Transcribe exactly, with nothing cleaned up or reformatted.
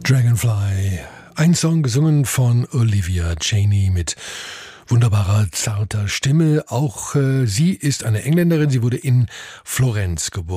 Dragonfly. Ein Song gesungen von Olivia Chaney mit wunderbarer, zarter Stimme. Auch äh, sie ist eine Engländerin. Sie wurde in Florenz geboren.